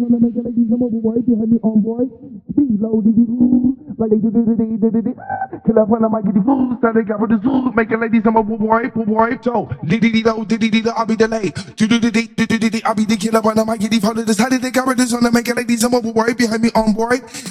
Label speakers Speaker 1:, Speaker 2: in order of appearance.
Speaker 1: Wanna make it like these mobile boy behind me on boy. Speed low, did like they did. Kill up when I might get the food, start to got with the zoo. Make it like these mobile boy, so did I'll be delayed. I'll be the killer when I might get the follow this. How did they got with this on to make it like these mobile boy behind me on boy.